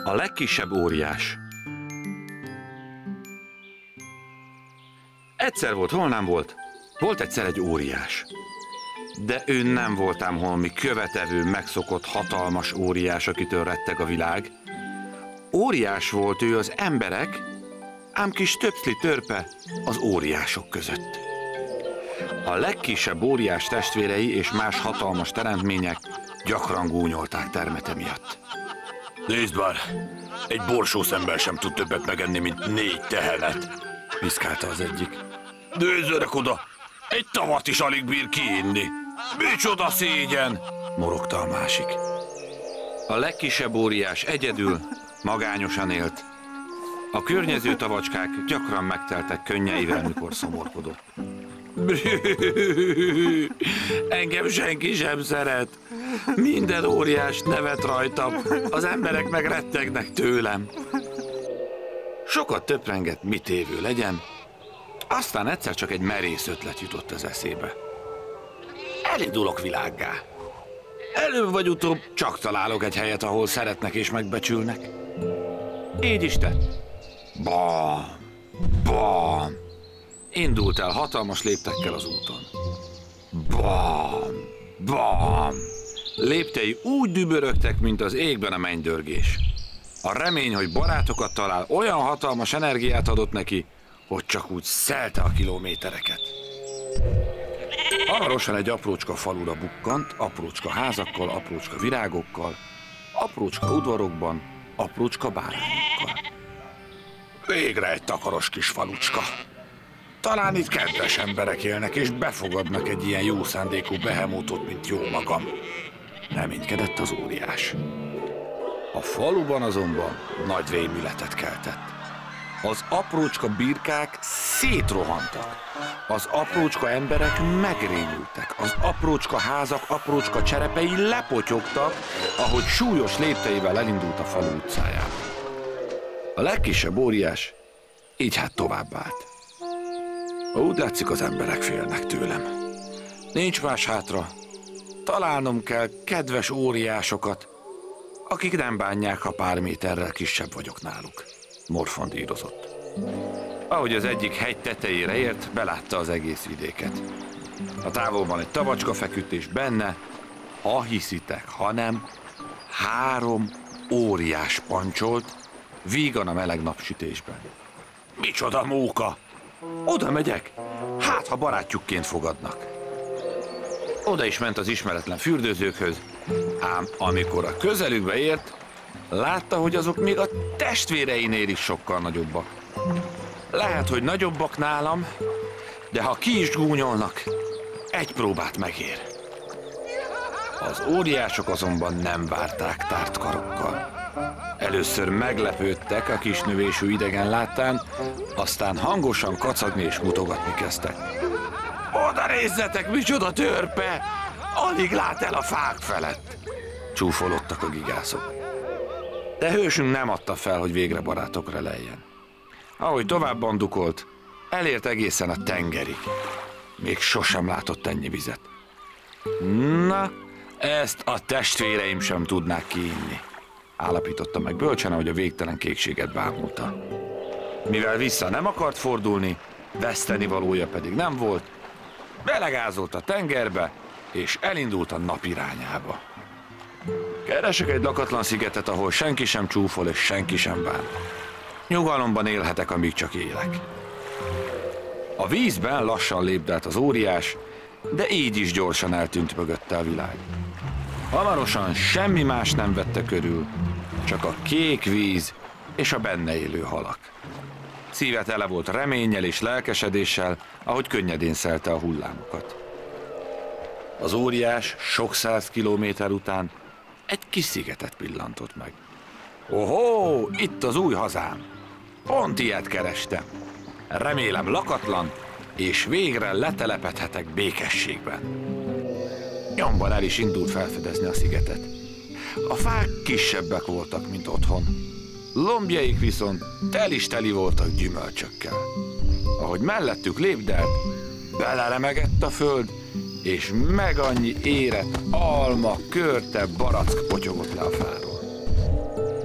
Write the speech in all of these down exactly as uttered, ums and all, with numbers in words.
A legkisebb óriás. Egyszer volt, hol nem volt. Volt egyszer egy óriás. De ő nem volt ám holmi követevő, megszokott, hatalmas óriás, akitől retteg a világ. Óriás volt ő az emberek, ám kis töpszli törpe az óriások között. A legkisebb óriás testvérei és más hatalmas teremtmények gyakran gúnyolták termete miatt. Nézd már, egy borsószember sem tud többet megenni, mint négy tehenet, piszkálta az egyik. Nézzenek oda, egy tavat is alig bír kiinni. Micsoda szégyen, morogta a másik. A legkisebb óriás egyedül, magányosan élt. A környező tavacskák gyakran megteltek könnyeivel, mikor szomorkodott. Engem senki sem szeret. Minden óriás nevet rajtam, az emberek meg rettegnek tőlem. Sokat töprengett, mit évő legyen, aztán egyszer csak egy merész ötlet jutott az eszébe. Elindulok világgá. Előbb vagy utóbb csak találok egy helyet, ahol szeretnek és megbecsülnek. Így is tett. Bam, bam. Indult el hatalmas léptekkel az úton. Bam, bam. Léptei úgy dübörögtek, mint az égben a mennydörgés. A remény, hogy barátokat talál, olyan hatalmas energiát adott neki, hogy csak úgy szelte a kilométereket. Hamarosan egy aprócska falura bukkant, aprócska házakkal, aprócska virágokkal, aprócska udvarokban, aprócska bárányokkal. Végre egy takaros kis falucska. Talán itt kedves emberek élnek, és befogadnak egy ilyen jó szándékú behemótot, mint jó magam. Reménykedett az óriás. A faluban azonban nagy rémületet keltett. Az aprócska birkák szétrohantak. Az aprócska emberek megrémültek. Az aprócska házak, aprócska cserepei lepotyogtak, ahogy súlyos lépteivel elindult a falu utcájába. A legkisebb óriás így hát tovább állt. Úgy látszik, az emberek félnek tőlem. Nincs más hátra. Találnom kell kedves óriásokat, akik nem bánják, ha pár méterrel kisebb vagyok náluk. Morfondírozott. Ahogy az egyik hegy tetejére ért, belátta az egész vidéket. A távolban egy tavacska feküdt, és benne, ha hiszitek, ha nem, három óriás pancsolt, vígan a meleg napsütésben. Micsoda móka! Oda megyek, hát ha barátjukként fogadnak. Oda is ment az ismeretlen fürdőzőkhöz, ám amikor a közelükbe ért, látta, hogy azok még a testvéreinél is sokkal nagyobbak. Lehet, hogy nagyobbak nálam, de ha ki is gúnyolnak, egy próbát megér. Az óriások azonban nem várták tárt karokkal. Először meglepődtek a kisnövésű idegen láttán, aztán hangosan kacagni és mutogatni kezdtek. Oda nézzetek, micsoda törpe! Alig lát el a fák felett! Csúfolodtak a gigászok. De hősünk nem adta fel, hogy végre barátokra lejjen. Ahogy tovább bandukolt, elért egészen a tengerig. Még sosem látott ennyi vizet. Na, ezt a testvéreim sem tudnák kiinni, állapította meg bölcsen, ahogy a végtelen kékséget bámulta. Mivel vissza nem akart fordulni, vesztenivalója pedig nem volt, belegázolt a tengerbe, és elindult a nap irányába. Keresek egy lakatlan szigetet, ahol senki sem csúfol és senki sem bán. Nyugalomban élhetek, amíg csak élek. A vízben lassan lépdelt az óriás, de így is gyorsan eltűnt mögötte a világ. Hamarosan semmi más nem vette körül, csak a kék víz és a benne élő halak. Szíve tele volt reménnyel és lelkesedéssel, ahogy könnyedén szelte a hullámokat. Az óriás sok száz kilométer után egy kis szigetet pillantott meg. Ohó, itt az új hazám! Pont ilyet kerestem. Remélem lakatlan, és végre letelepedhetek békességben. Nyomban el is indult felfedezni a szigetet. A fák kisebbek voltak, mint otthon. Lombjaik viszont tel is teli voltak gyümölcsökkel. Ahogy mellettük lépdelt, beleremegett a föld, és meg annyi érett alma, körte, barack potyogott le a fáról. Egy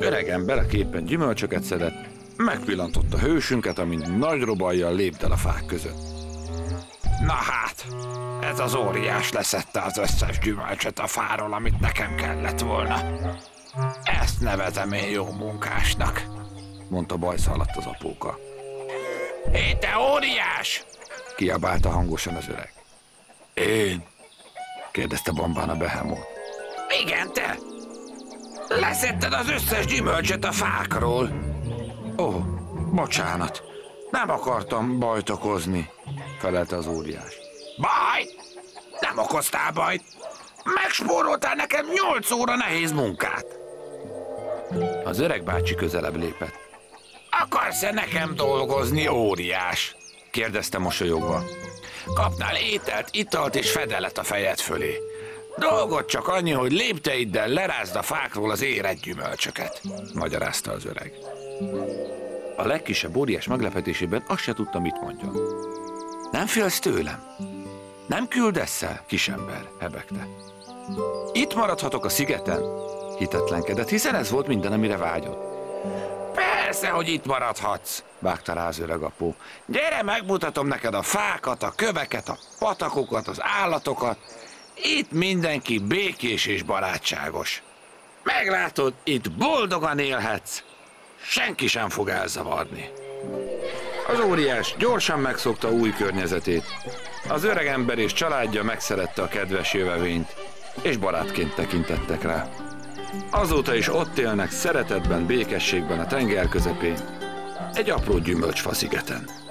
Öreg ember, aki éppen gyümölcsöket szedett, megpillantotta hősünket, amint nagy robajjal lépte a fák között. Na hát, ez az óriás leszette az összes gyümölcsöt a fáról, amit nekem kellett volna. Ezt nevezem én jó munkásnak, mondta bajsza alatt az apóka. Hé, te óriás! Kiabálta hangosan az öreg. Én? kérdezte Bambán a behemót. Igen, te! Leszetted az összes gyümölcsöt a fákról. Ó, bocsánat, nem akartam bajt okozni, felelte az óriás. Baj? Nem okoztál bajt. Megspóroltál nekem nyolc óra nehéz munkát. Az öreg bácsi közelebb lépett. Akarsz-e nekem dolgozni, óriás? kérdezte mosolyogva. Kapnál ételt, italt és fedelet a fejed fölé. Dolgod csak annyi, hogy lépteiddel lerázd a fákról az érett gyümölcsöket, magyarázta az öreg. A legkisebb óriás meglepetésében azt se tudta, mit mondjon. Nem félsz tőlem? Nem küldesz el, kisember, hebegte. Itt maradhatok a szigeten? Hitetlenkedett, hiszen ez volt minden, amire vágyott. Persze, hogy itt maradhatsz, vágta rá az öreg apó. Gyere, megmutatom neked a fákat, a köveket, a patakokat, az állatokat. Itt mindenki békés és barátságos. Meglátod, itt boldogan élhetsz. Senki sem fog elzavarni. Az óriás gyorsan megszokta új környezetét. Az öreg ember és családja megszerette a kedves jövevényt, és barátként tekintettek rá. Azóta is ott élnek szeretetben, békességben a tenger közepén, egy apró gyümölcsfa szigeten.